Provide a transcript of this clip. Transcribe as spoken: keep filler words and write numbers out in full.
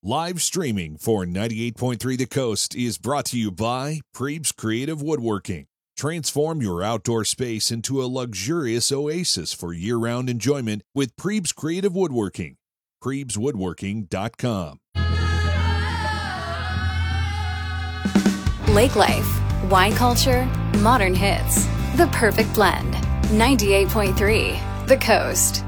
Live streaming for ninety-eight point three The Coast is brought to you by Prebes Creative Woodworking. Transform your outdoor space into a luxurious oasis for year-round enjoyment with Prebes Creative Woodworking. Prebes Woodworking dot com. Lake life, wine culture, modern hits. The perfect blend. ninety-eight point three The Coast.